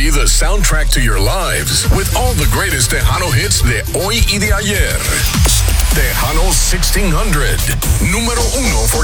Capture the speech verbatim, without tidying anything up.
be the soundtrack to your lives with all the greatest Tejano hits de hoy y de ayer. Tejano sixteen hundred, número uno for